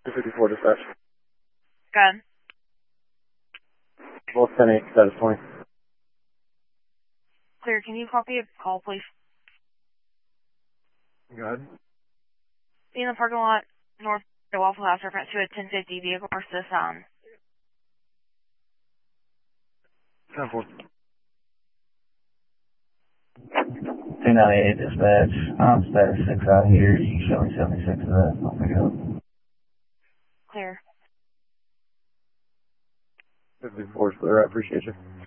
254 dispatch. Good. Both 10-8, status 20. Clear. Can you copy a call, please? Go ahead. Be in the parking lot north of Waffle House, reference to a 1050 vehicle versus 10-4. 298 dispatch. I'm status 6 out here. You can show me 76 of that. I'll pick it up. clear. 54 is clear. I appreciate you.